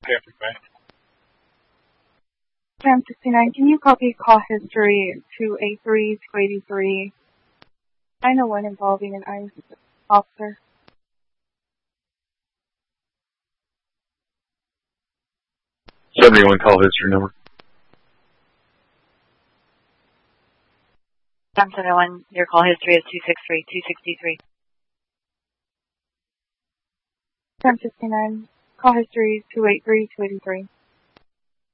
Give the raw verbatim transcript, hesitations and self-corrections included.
Patrick Bank. ten sixty-nine, can you copy call history two eight three, two eighty-three? nine oh one involving an ICE officer. seventy-one call history number. ten seventy-one, your call history is two sixty-three, two sixty-three. ten sixty-nine, call history two eight three, two eighty-three.